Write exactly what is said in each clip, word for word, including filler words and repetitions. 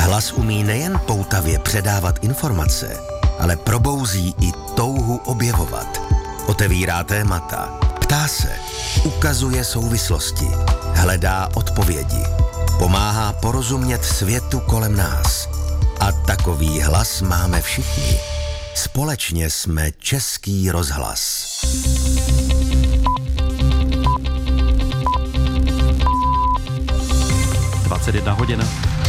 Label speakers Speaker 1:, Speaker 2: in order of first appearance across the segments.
Speaker 1: Hlas umí nejen poutavě předávat informace, ale probouzí i touhu objevovat. Otevírá témata, ptá se, ukazuje souvislosti, hledá odpovědi, pomáhá porozumět světu kolem nás. A takový hlas máme všichni. Společně jsme Český rozhlas.
Speaker 2: dvacet jedna hodin.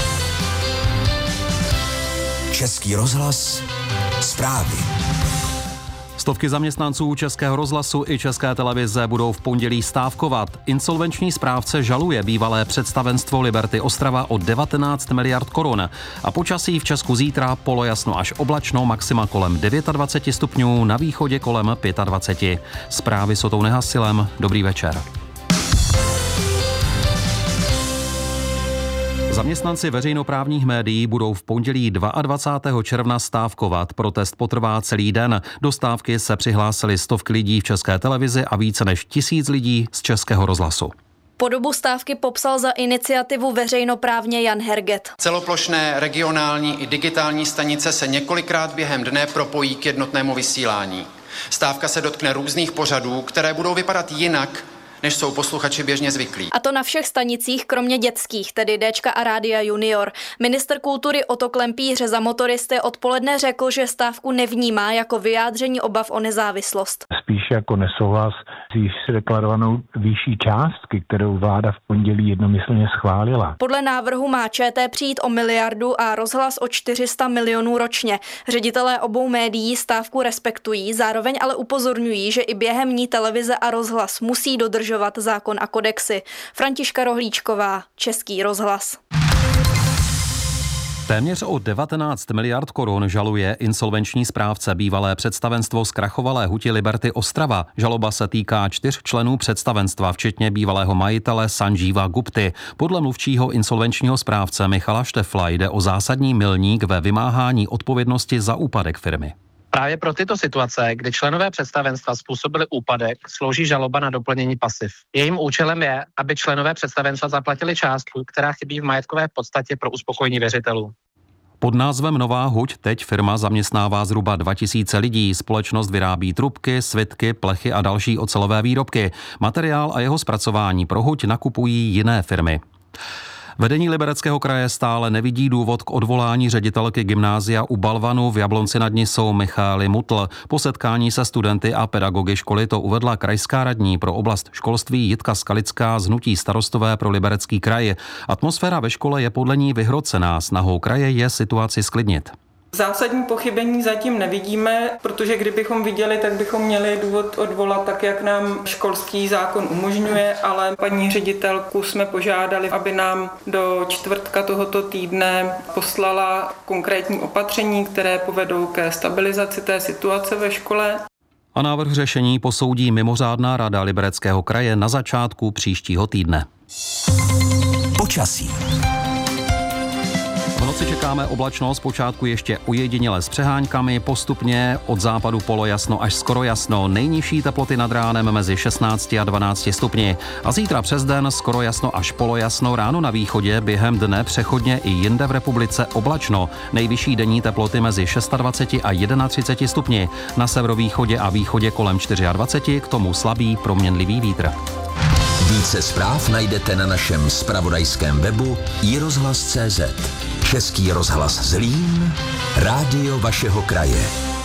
Speaker 1: Český rozhlas, zprávy.
Speaker 2: Stovky zaměstnanců Českého rozhlasu i České televize budou v pondělí stávkovat. Insolvenční správce žaluje bývalé představenstvo Liberty Ostrava o devatenáct miliard korun. A počasí v Česku zítra polojasno až oblačno, maxima kolem dvacet devět stupňů, na východě kolem dvacet pět. Zprávy s Otou Nehasilem. Dobrý večer. Zaměstnanci veřejnoprávních médií budou v pondělí dvacátého druhého června stávkovat. Protest potrvá celý den. Do stávky se přihlásili stovky lidí v České televizi a více než tisíc lidí z Českého rozhlasu.
Speaker 3: Podobu stávky popsal za iniciativu veřejnoprávně Jan Herget.
Speaker 4: Celoplošné regionální i digitální stanice se několikrát během dne propojí k jednotnému vysílání. Stávka se dotkne různých pořadů, které budou vypadat jinak, než jsou posluchači běžně zvyklí.
Speaker 3: A to na všech stanicích, kromě dětských, tedy Déčka a Rádia Junior. Ministr kultury Otto Klempíř za motoristy odpoledne řekl, že stávku nevnímá jako vyjádření obav o nezávislost.
Speaker 5: Spíš jako nesouhlas s již deklarovanou výší částky, kterou vláda v pondělí jednomyslně schválila.
Speaker 3: Podle návrhu má ČT přijít o miliardu a rozhlas o čtyři sta milionů ročně. Ředitelé obou médií stávku respektují, zároveň ale upozorňují, že i během ní televize a rozhlas musí dodržovat zákon a kodexy. Františka Rohlíčková, Český rozhlas.
Speaker 2: Téměř o devatenáct miliard korun žaluje insolvenční správce bývalé představenstvo zkrachovalé huti Liberty Ostrava. Žaloba se týká čtyř členů představenstva, včetně bývalého majitele Sanjeeva Gupty. Podle mluvčího insolvenčního správce Michala Štefla jde o zásadní milník ve vymáhání odpovědnosti za úpadek firmy.
Speaker 6: Právě pro tyto situace, kdy členové představenstva způsobili úpadek, slouží žaloba na doplnění pasiv. Jejím účelem je, aby členové představenstva zaplatili částku, která chybí v majetkové podstatě pro uspokojení věřitelů.
Speaker 2: Pod názvem Nová huť teď firma zaměstnává zhruba dva tisíce lidí. Společnost vyrábí trubky, svitky, plechy a další ocelové výrobky. Materiál a jeho zpracování pro huť nakupují jiné firmy. Vedení Libereckého kraje stále nevidí důvod k odvolání ředitelky gymnázia u Balvanu v Jablonci nad Nisou Michaely Mutl. Po setkání se studenty a pedagogy školy to uvedla krajská radní pro oblast školství Jitka Skalická z hnutí Starostové pro Liberecký kraj. Atmosféra ve škole je podle ní vyhrocená, snahou kraje je situaci sklidnit.
Speaker 7: Zásadní pochybení zatím nevidíme, protože kdybychom viděli, tak bychom měli důvod odvolat tak, jak nám školský zákon umožňuje, ale paní ředitelku jsme požádali, aby nám do čtvrtka tohoto týdne poslala konkrétní opatření, které povedou ke stabilizaci té situace ve škole.
Speaker 2: A návrh řešení posoudí mimořádná rada Libereckého kraje na začátku příštího týdne.
Speaker 1: Počasí.
Speaker 2: V noci čekáme oblačno, zpočátku ještě ojediněle s přeháňkami, postupně od západu polojasno až skoro jasno, nejnižší teploty nad ránem mezi šestnácti a dvanácti stupni. A zítra přes den skoro jasno až polojasno, ráno na východě, během dne přechodně i jinde v republice oblačno. Nejvyšší denní teploty mezi dvaceti šesti a třiceti jednou stupni, na severovýchodě a východě kolem dvaceti čtyři, k tomu slabý proměnlivý vítr.
Speaker 1: Více zpráv najdete na našem zpravodajském webu i rozhlas tečka cé zet. Český rozhlas Zlín, rádio vašeho kraje.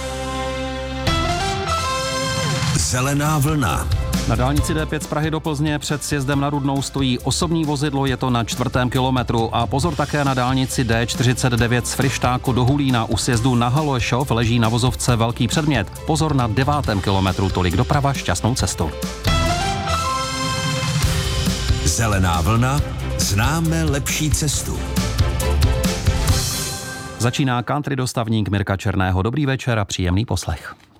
Speaker 1: Zelená vlna.
Speaker 2: Na dálnici D pět z Prahy do Plzně před sjezdem na Rudnou stojí osobní vozidlo, je to na čtvrtém kilometru. A pozor také na dálnici D čtyřicet devět z Fryštáku do Hulína u sjezdu na Halešov leží na vozovce velký předmět. Pozor na devátém kilometru, tolik doprava, šťastnou cestu.
Speaker 1: Zelená vlna, známe lepší cestu.
Speaker 2: Začíná country dostavník Mirka Černého. Dobrý večer a příjemný poslech.